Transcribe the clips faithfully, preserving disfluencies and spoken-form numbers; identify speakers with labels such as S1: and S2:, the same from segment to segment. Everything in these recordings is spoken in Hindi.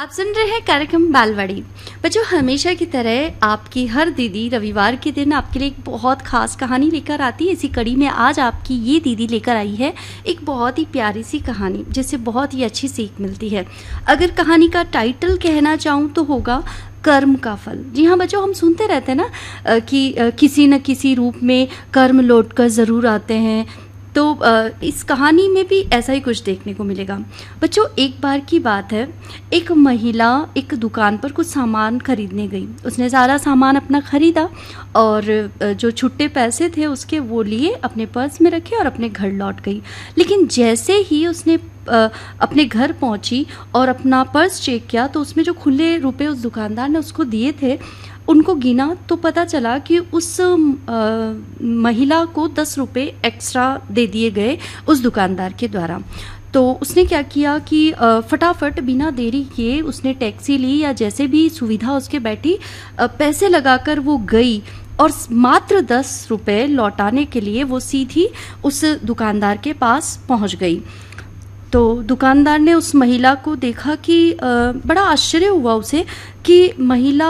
S1: आप सुन रहे हैं कार्यक्रम बालवाड़ी। बच्चों, हमेशा की तरह आपकी हर दीदी रविवार के दिन आपके लिए एक बहुत खास कहानी लेकर आती है। इसी कड़ी में आज आपकी ये दीदी लेकर आई है एक बहुत ही प्यारी सी कहानी जिससे बहुत ही अच्छी सीख मिलती है। अगर कहानी का टाइटल कहना चाहूँ तो होगा कर्म का फल। जी हाँ बच्चों, हम सुनते रहते हैं ना कि किसी न किसी रूप में कर्म लौट कर ज़रूर आते हैं। तो इस कहानी में भी ऐसा ही कुछ देखने को मिलेगा। बच्चों, एक बार की बात है, एक महिला एक दुकान पर कुछ सामान खरीदने गई। उसने सारा सामान अपना खरीदा और जो छुट्टे पैसे थे उसके वो लिए, अपने पर्स में रखे और अपने घर लौट गई। लेकिन जैसे ही उसने अपने घर पहुंची और अपना पर्स चेक किया तो उसमें जो खुले रुपए उस दुकानदार ने उसको दिए थे उनको गिना तो पता चला कि उस आ, महिला को दस रुपये एक्स्ट्रा दे दिए गए उस दुकानदार के द्वारा। तो उसने क्या किया कि फटाफट बिना देरी किए उसने टैक्सी ली या जैसे भी सुविधा उसके बैठी, पैसे लगाकर वो गई और मात्र दस रुपये लौटाने के लिए वो सीधी उस दुकानदार के पास पहुंच गई। तो दुकानदार ने उस महिला को देखा कि बड़ा आश्चर्य हुआ उसे कि महिला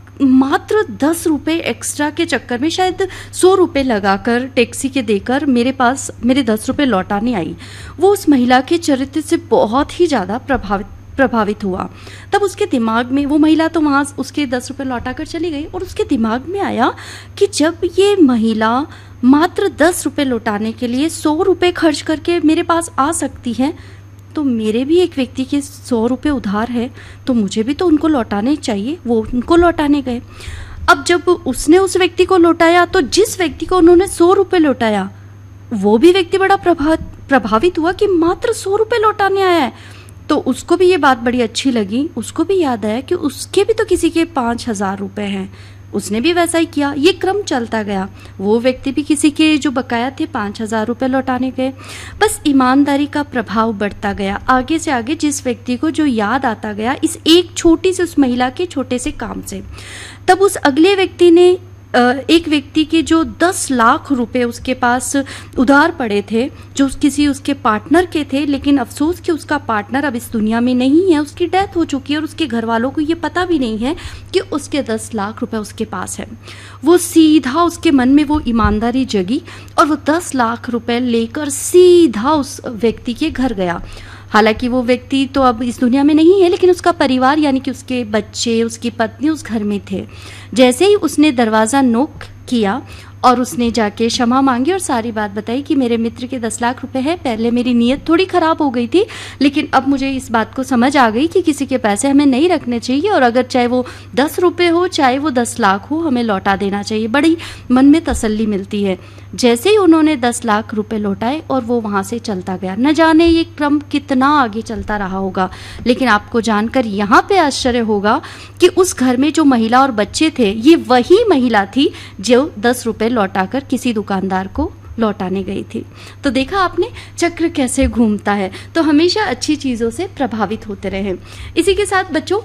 S1: मात्र दस रुपये एक्स्ट्रा के चक्कर में शायद सौ रुपये लगाकर टैक्सी के देकर मेरे पास मेरे दस रुपये लौटाने आई। वो उस महिला के चरित्र से बहुत ही ज़्यादा प्रभावित प्रभावित हुआ। तब उसके दिमाग में, वो महिला तो वहाँ उसके दस रुपये लौटा कर चली गई और उसके दिमाग में आया कि जब ये महिला मात्र दस रुपये लौटाने के लिए सौ रुपये खर्च करके मेरे पास आ सकती है तो मेरे भी एक व्यक्ति के सौ रुपये उधार है, तो मुझे भी तो उनको लौटाने चाहिए। वो उनको लौटाने गए। अब जब उसने उस व्यक्ति को लौटाया तो जिस व्यक्ति को उन्होंने सौ रुपये लौटाया वो भी व्यक्ति बड़ा प्रभावित प्रभावित हुआ कि मात्र सौ रुपये लौटाने आया है। तो उसको भी ये बात बड़ी अच्छी लगी। उसको भी याद आया कि उसके भी तो किसी के पाँच हजार रुपये हैं। उसने भी वैसा ही किया। ये क्रम चलता गया। वो व्यक्ति भी किसी के जो बकाया थे पाँच हजार रुपये लौटाने गए। बस ईमानदारी का प्रभाव बढ़ता गया। आगे से आगे जिस व्यक्ति को जो याद आता गया इस एक छोटी सी उस महिला के छोटे से काम से, तब उस अगले व्यक्ति ने एक व्यक्ति के जो दस लाख रुपए उसके पास उधार पड़े थे, जो किसी उसके पार्टनर के थे, लेकिन अफसोस कि उसका पार्टनर अब इस दुनिया में नहीं है, उसकी डेथ हो चुकी है और उसके घर वालों को ये पता भी नहीं है कि उसके दस लाख रुपए उसके पास है। वो सीधा, उसके मन में वो ईमानदारी जगी और वो दस लाख रुपए लेकर सीधा उस व्यक्ति के घर गया। हालांकि वो व्यक्ति तो अब इस दुनिया में नहीं है, लेकिन उसका परिवार यानी कि उसके बच्चे, उसकी पत्नी उस घर में थे। जैसे ही उसने दरवाज़ा नॉक किया और उसने जाके क्षमा मांगी और सारी बात बताई कि मेरे मित्र के दस लाख रुपए है, पहले मेरी नीयत थोड़ी ख़राब हो गई थी, लेकिन अब मुझे इस बात को समझ आ गई कि किसी के पैसे हमें नहीं रखने चाहिए और अगर चाहे वो दस रुपये हो चाहे वो दस लाख हो, हमें लौटा देना चाहिए। बड़ी मन में तसल्ली मिलती है। जैसे ही उन्होंने दस लाख रुपए लौटाए और वो वहाँ से चलता गया। न जाने ये क्रम कितना आगे चलता रहा होगा, लेकिन आपको जानकर यहाँ पे आश्चर्य होगा कि उस घर में जो महिला और बच्चे थे ये वही महिला थी जो दस रुपये लौटाकर किसी दुकानदार को लौटाने गई थी। तो देखा आपने चक्र कैसे घूमता है। तो हमेशा अच्छी चीज़ों से प्रभावित होते रहें। इसी के साथ बच्चों,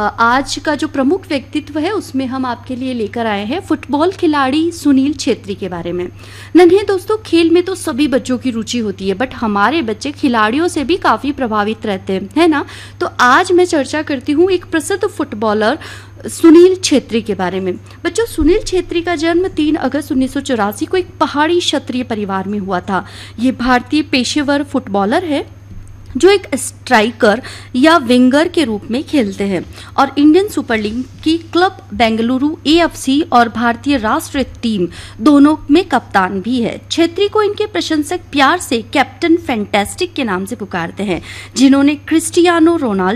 S1: आज का जो प्रमुख व्यक्तित्व है उसमें हम आपके लिए लेकर आए हैं फुटबॉल खिलाड़ी सुनील छेत्री के बारे में। नन्हे दोस्तों, खेल में तो सभी बच्चों की रुचि होती है, बट हमारे बच्चे खिलाड़ियों से भी काफ़ी प्रभावित रहते हैं, है ना। तो आज मैं चर्चा करती हूँ एक प्रसिद्ध फुटबॉलर सुनील छेत्री के बारे में। बच्चों, सुनील छेत्री का जन्म तीन अगस्त उन्नीस सौ चौरासी को एक पहाड़ी क्षत्रिय परिवार में हुआ था। ये भारतीय पेशेवर फुटबॉलर है जो एक स्ट्राइकर या विंगर के रूप में खेलते हैं और इंडियन सुपर लीग की क्लब बेंगलुरु एएफसी और भारतीय राष्ट्रीय टीम दोनों में कप्तान भी है। छेत्री को इनके प्रशंसक प्यार से कैप्टन फैंटास्टिक के नाम से पुकारते हैं, जिन्होंने क्रिस्टियानो रोनाल्डो